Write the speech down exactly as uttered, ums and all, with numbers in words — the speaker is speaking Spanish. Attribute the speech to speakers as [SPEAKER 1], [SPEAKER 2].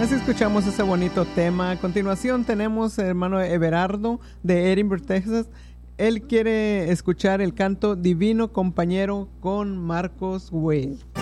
[SPEAKER 1] Así escuchamos ese bonito tema. A continuación tenemos al hermano Everardo de Edinburgh, Texas. Él quiere escuchar el canto Divino Compañero con Marcos Witt.